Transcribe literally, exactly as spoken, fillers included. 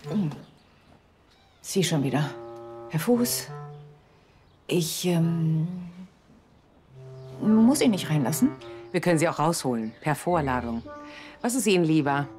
Sie schon wieder. Herr Fuß, ich ähm, muss ihn nicht reinlassen. Wir können Sie auch rausholen, per Vorladung. Was ist Ihnen lieber?